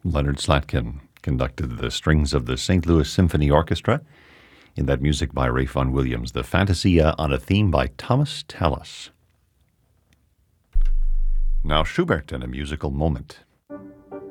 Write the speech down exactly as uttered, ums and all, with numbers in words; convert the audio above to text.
Leonard Slatkin conducted the strings of the Saint Louis Symphony Orchestra in that music by Ralph Vaughan Williams, the Fantasia on a theme by Thomas Tallis. Now Schubert and a musical moment.